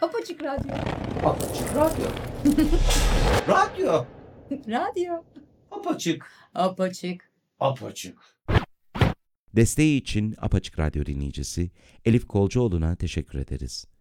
Apaçık Radyo. Apaçık Radyo. Radyo. Radyo. Apaçık. Apaçık. Apaçık. Desteği için Apaçık Radyo dinleyicisi Elif Kolcuoğlu'na teşekkür ederiz.